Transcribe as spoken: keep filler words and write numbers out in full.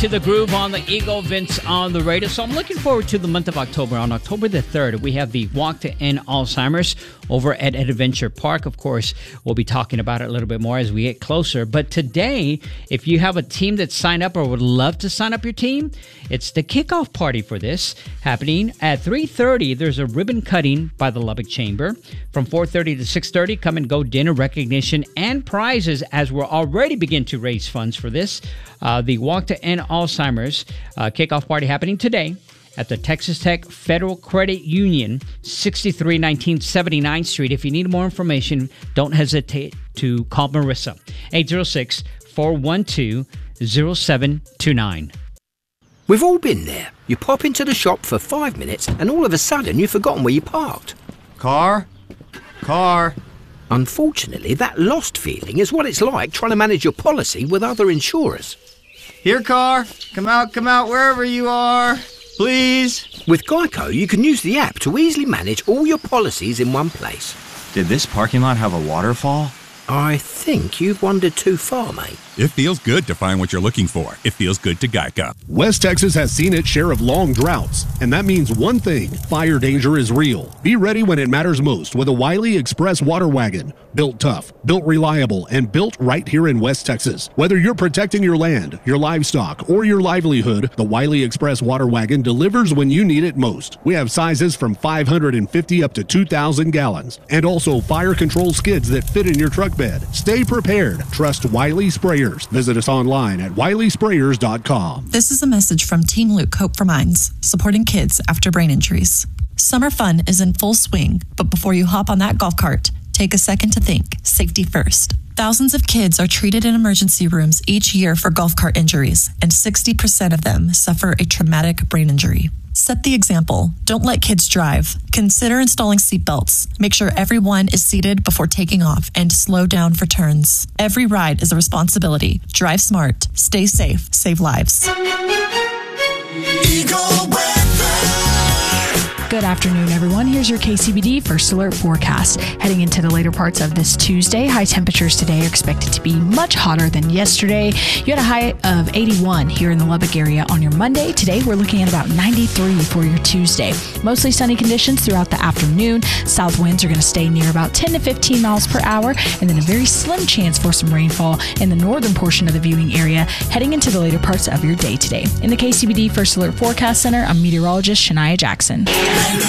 To the groove on the Eagle, Vince on the radio. So I'm looking forward to the month of October. On October the third, we have the Walk to End Alzheimer's over at Adventure Park. Of course, we'll be talking about it a little bit more as we get closer. But today, if you have a team that's signed up or would love to sign up your team, it's the kickoff party for this happening at three thirty. There's a ribbon cutting by the Lubbock Chamber. From four thirty to six thirty, come and go dinner, recognition, and prizes as we're already begin to raise funds for this. Uh, the Walk to End Alzheimer's uh, kickoff party happening today at the Texas Tech Federal Credit Union, sixty-three nineteen seventy-ninth Street. If you need more information, don't hesitate to call Marissa, eight zero six, four one two, zero seven two nine. We've all been there. You pop into the shop for five minutes and all of a sudden you've forgotten where you parked. Car? Car? Unfortunately, that lost feeling is what it's like trying to manage your policy with other insurers. Here, car. Come out, come out, wherever you are. Please. With Geico, you can use the app to easily manage all your policies in one place. Did this parking lot have a waterfall? I think you've wandered too far, mate. It feels good to find what you're looking for. It feels good to Geico. West Texas has seen its share of long droughts, and that means one thing: fire danger is real. Be ready when it matters most with a Wiley Express water wagon. Built tough, built reliable, and built right here in West Texas. Whether you're protecting your land, your livestock, or your livelihood, the Wiley Express water wagon delivers when you need it most. We have sizes from five hundred fifty up to two thousand gallons, and also fire control skids that fit in your truck bed. Stay prepared. Trust Wiley Sprayers. Visit us online at wiley sprayers dot com. This is a message from Team Luke Hope for Minds, supporting kids after brain injuries. Summer fun is in full swing, but before you hop on that golf cart, take a second to think. Safety first. Thousands of kids are treated in emergency rooms each year for golf cart injuries, and sixty percent of them suffer a traumatic brain injury. Set the example. Don't let kids drive. Consider installing seatbelts. Make sure everyone is seated before taking off, and slow down for turns. Every ride is a responsibility. Drive smart. Stay safe. Save lives. Eagle weather. Good afternoon, everyone. Here's your K C B D First Alert forecast. Heading into the later parts of this Tuesday, high temperatures today are expected to be much hotter than yesterday. You had a high of eighty-one here in the Lubbock area on your Monday. Today, we're looking at about ninety-three for your Tuesday. Mostly sunny conditions throughout the afternoon. South winds are going to stay near about ten to fifteen miles per hour, and then a very slim chance for some rainfall in the northern portion of the viewing area heading into the later parts of your day today. In the K C B D First Alert Forecast Center, I'm meteorologist Shania Jackson.